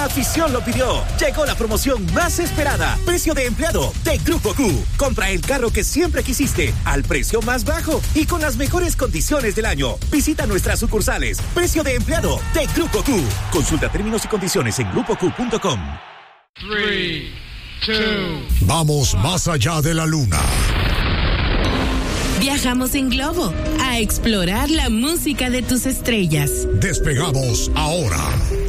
afición lo pidió. Llegó la promoción más esperada. Precio de empleado de Grupo Q. Compra el carro que siempre quisiste al precio más bajo y con las mejores condiciones del año. Visita nuestras sucursales. Precio de empleado de Grupo Q. Consulta términos y condiciones en grupoq.com. 3, 2. Vamos más allá de la luna. Viajamos en globo a explorar la música de tus estrellas. Despegamos ahora.